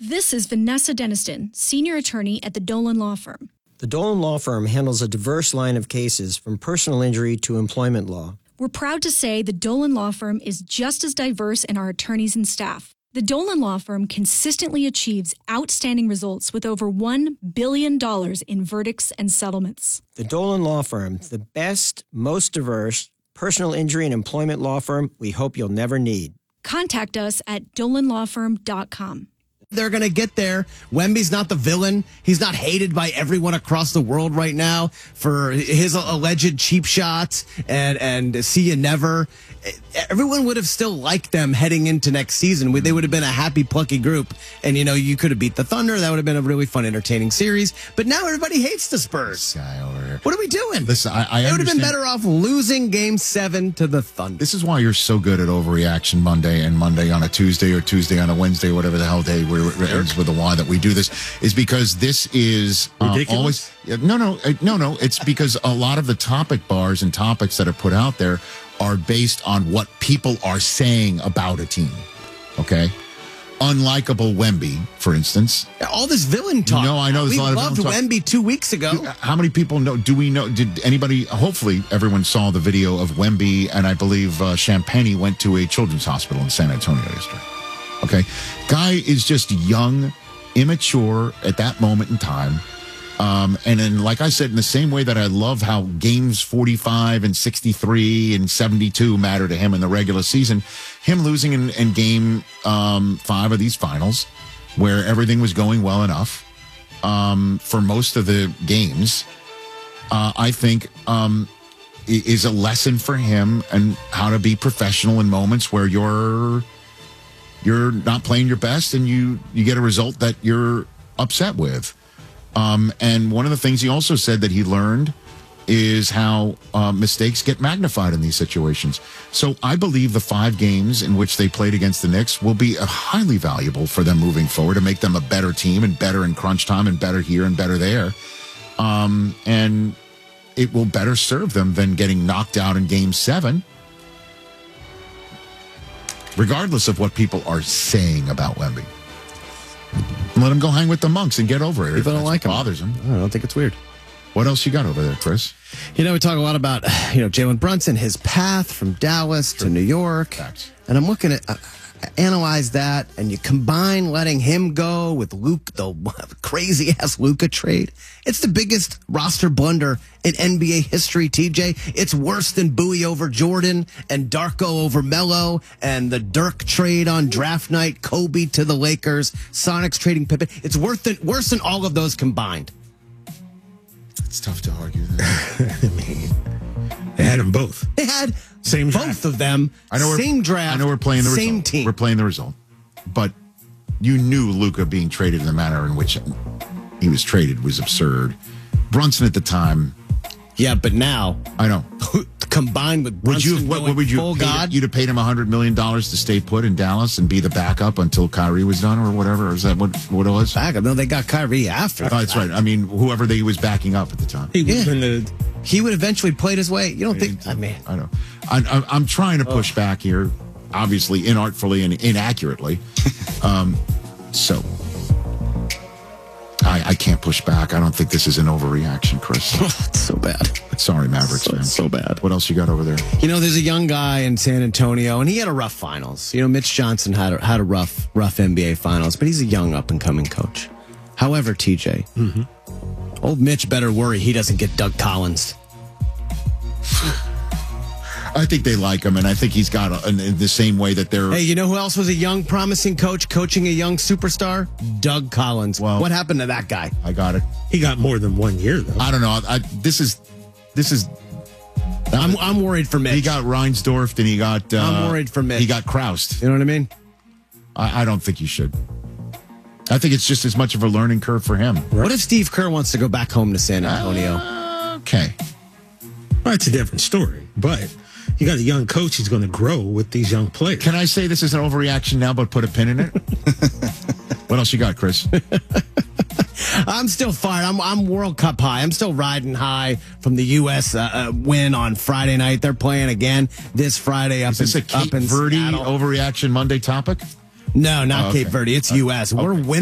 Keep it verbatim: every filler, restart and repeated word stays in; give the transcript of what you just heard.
This is Vanessa Deniston, senior attorney at the Dolan Law Firm. The Dolan Law Firm handles a diverse line of cases from personal injury to employment law. We're proud to say the Dolan Law Firm is just as diverse in our attorneys and staff. The Dolan Law Firm consistently achieves outstanding results with over one billion dollars in verdicts and settlements. The Dolan Law Firm, the best, most diverse personal injury and employment law firm we hope you'll never need. Contact us at dolan law firm dot com. They're going to get there. Wemby's not the villain. He's not hated by everyone across the world right now for his alleged cheap shots and, and see you never. Everyone would have still liked them heading into next season. They would have been a happy, plucky group. And, you know, you could have beat the Thunder. That would have been a really fun, entertaining series. But now everybody hates the Spurs. Guy over here. What are we doing? Listen, I, I They would have been understand- better off losing game seven to the Thunder. This is why you're so good at overreaction Monday and Monday on a Tuesday or Tuesday on a Wednesday, whatever the hell day where it ends with a Y that we do this, is because this is uh, always. No, no, uh, no, no. It's because a lot of the topic bars and topics that are put out there are based on what people are saying about a team. Okay? Unlikable Wemby, for instance. All this villain talk. No, I know there's we a lot of loved villain talk. Wemby two weeks ago. Do- How many people know? Do we know? Did anybody? Hopefully, everyone saw the video of Wemby, and I believe uh, Champagne went to a children's hospital in San Antonio yesterday. Okay, guy is just young, immature at that moment in time, um, and then, like I said, in the same way that I love how games forty-five and sixty-three and seventy-two matter to him in the regular season, him losing in, in game um, five of these finals, where everything was going well enough um, for most of the games, uh, I think um, is a lesson for him and how to be professional in moments where you're you're not playing your best and you you get a result that you're upset with. Um, and one of the things he also said that he learned is how uh, mistakes get magnified in these situations. So I believe the five games in which they played against the Knicks will be uh, highly valuable for them moving forward to make them a better team and better in crunch time and better here and better there. Um, and it will better serve them than getting knocked out in game seven, regardless of what people are saying about Wemby. Let him go hang with the monks and get over it. People don't like him. Bothers him. I don't think it's weird. What else you got over there, Chris? You know, we talk a lot about, you know, Jalen Brunson, his path from Dallas to New York. Facts. And I'm looking at, uh, analyze that, and you combine letting him go with Luke, the crazy-ass Luka trade. It's the biggest roster blunder in N B A history, T J. It's worse than Bowie over Jordan and Darko over Melo and the Dirk trade on draft night, Kobe to the Lakers, Sonics trading Pippen. It's worse than, worse than all of those combined. It's tough to argue that. I mean, they had them both. They had Same both draft. of them, I know we're, same draft, I know we're playing the same result. team. We're playing the result. But you knew Luka being traded in the manner in which he was traded was absurd. Brunson at the time. Yeah, but now, I know. combined with Would Brunson you have, what, going what would you full have paid, God, you'd have paid him one hundred million dollars to stay put in Dallas and be the backup until Kyrie was done or whatever? Or is that what, what it was? back. No, they got Kyrie after. Oh, that's right. I mean, whoever they was backing up at the time. He would have Yeah. been the He would eventually played his way. You don't think? I mean, I know. I, I, I'm trying to push back here, obviously inartfully and inaccurately. Um, so I, I can't push back. I don't think this is an overreaction, Chris. it's so bad. Sorry, Mavericks So- fans. so bad. What else you got over there? You know, there's a young guy in San Antonio, and he had a rough finals. You know, Mitch Johnson had a, had a rough, rough N B A finals, but he's a young, up and coming coach. However, T J, mm-hmm. old Mitch better worry he doesn't get Doug Collins. I think they like him, and I think he's got a, in, in the same way that they're. Hey, you know who else was a young, promising coach coaching a young superstar? Doug Collins. Well- what happened to that guy? I got it. he got more than one year though. I don't know. I, this is. This is. I'm, I'm worried for Mitch. He got Reinsdorf, and he got. Uh, I'm worried for Mitch. He got Kraust. You know what I mean? I, I don't think you should. I think it's just as much of a learning curve for him. What if Steve Kerr wants to go back home to San Antonio? Uh, okay. Well, that's a different story. But you got a young coach who's going to grow with these young players. Can I say this is an overreaction now, but put a pin in it? What else you got, Chris? I'm still fired. I'm I'm World Cup high. I'm still riding high from the U S uh, uh, win on Friday night. They're playing again this Friday up Is this in, a Cape up in Verde Seattle. overreaction Monday topic? No, not Oh, okay. Cape Verde. It's U S. We're winning.